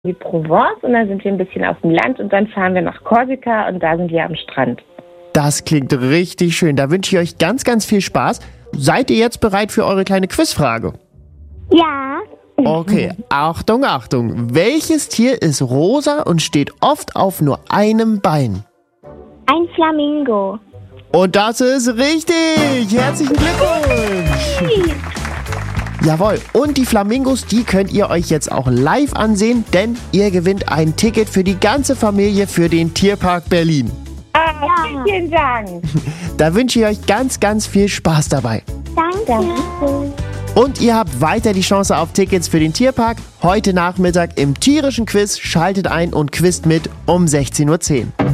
die Provence und dann sind wir ein bisschen auf dem Land und dann fahren wir nach Korsika und da sind wir am Strand. Das klingt richtig schön. Da wünsche ich euch ganz, ganz viel Spaß. Seid ihr jetzt bereit für eure kleine Quizfrage? Ja. Okay, Achtung, Achtung. Welches Tier ist rosa und steht oft auf nur einem Bein? Ein Flamingo. Und das ist richtig. Herzlichen Glückwunsch. Jawohl, und die Flamingos, die könnt ihr euch jetzt auch live ansehen, denn ihr gewinnt ein Ticket für die ganze Familie für den Tierpark Berlin. Vielen Dank. Da wünsche ich euch ganz, ganz viel Spaß dabei. Danke. Und ihr habt weiter die Chance auf Tickets für den Tierpark. Heute Nachmittag im tierischen Quiz. Schaltet ein und quizt mit um 16:10 Uhr.